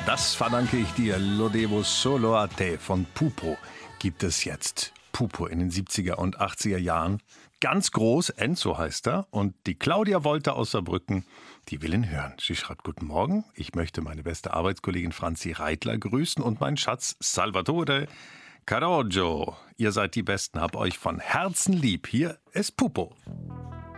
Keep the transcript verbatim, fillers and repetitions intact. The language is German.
Das verdanke ich dir. Lo devo solo a te von Pupo gibt es jetzt. Pupo in den siebziger und achtziger Jahren. Ganz groß, Enzo heißt er. Und die Claudia Wolter aus Saarbrücken, die will ihn hören. Sie schreibt: Guten Morgen, ich möchte meine beste Arbeitskollegin Franzi Reitler grüßen und meinen Schatz Salvatore Caroggio. Ihr seid die Besten, hab euch von Herzen lieb. Hier ist Pupo.